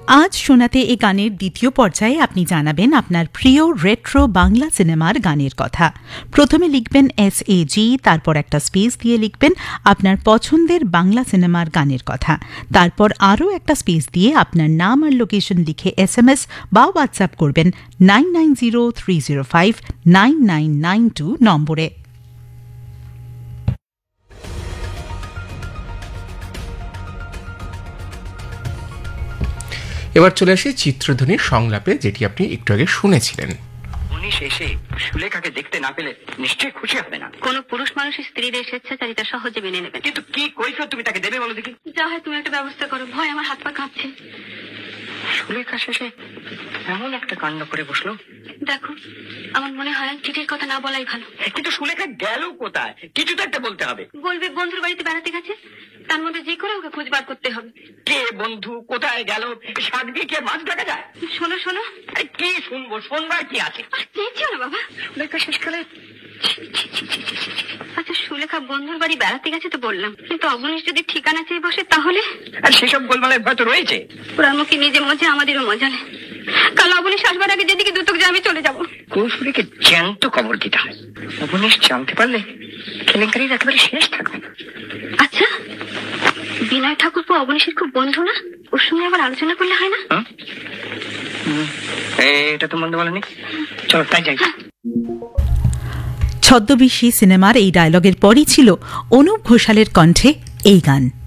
আজ শোনাতে এই গানের দ্বিতীয় পর্যায়ে আপনি জানাবেন আপনার প্রিয় রেট্রো বাংলা সিনেমার গানের কথা। প্রথমে লিখবেন SAG, তারপর একটা স্পেস দিয়ে লিখবেন আপনার পছন্দের বাংলা সিনেমার গানের কথা, তারপর আরও একটা স্পেস দিয়ে আপনার নাম আর লোকেশন লিখে SMS বা হোয়াটসঅ্যাপ করবেন 9903059992 নম্বরে। এবার চলে আসি চিত্রধ্বনির সংলাপে, যেটি আপনি একটু আগে শুনেছিলেন। উনি শেষে সুলেখাকে দেখতে না পেলে নিশ্চয়ই খুশি হবে না। কোন পুরুষ মানুষের স্ত্রীর স্বেচ্ছাচারিতা সহজে মেনে নেবেন, কিন্তু কি কৈফিয়ত তুমি তাকে দেবে বলো দেখি? যা হয় তুমি একটা ব্যবস্থা করো, ভয় আমার হাত পা কাঁপছে। সুলেখা শেষে এমন একটা কাণ্ড করে বসলো। দেখো, আমার মনে হয় চিঠির কথা না বলাই ভালো। কিন্তু সুলেখা গেল কোথায়? কিছু তো একটা বলতে হবে। বলবে বন্ধুর বাড়িতে বেড়াতে গেছে, তার মধ্যে যে করে ওকে খোঁজ বার করতে হবে। কে বন্ধু, কোথায় গেল? শাক দিয়ে কে মাছ দেখা যায়? শোনো শোনো। কি শুনবো? শোনবার কি আছে? চেয়েছিও না বাবা। সুলেখা শেষকালে আচ্ছা, সুলেখা বন্ধুর বাড়ি বেড়াতে গেছে তো বললাম, কিন্তু অবনীশ যদি ঠিকানা চেয়ে বসে তাহলে? আর সেসব গোলমালের ভয় তো রয়েছে। ওরা মুখে নিজে মজা, আমাদেরও মজা নেই। কাল অবনীশ আসবার আগে যেদিকে দুতক যায় আমি চলে যাবো। কৌশলীকে জ্যান্ত খবর দিতে হয়। অবনীশ জানতে পারলে কেলেঙ্কারির একেবারে শেষ থাকবে। আচ্ছা, বিনয় ঠাকুরপো অবনীশের খুব বন্ধু না? ওর সঙ্গে আবার আলোচনা করলে হয় না? এটা তো মন্দ বলেনি। চলো তাই যাই। ছদ্মবেশী সিনেমার এই ডায়লগের পরই ছিল অনুপ ঘোষালের কণ্ঠে এই গান।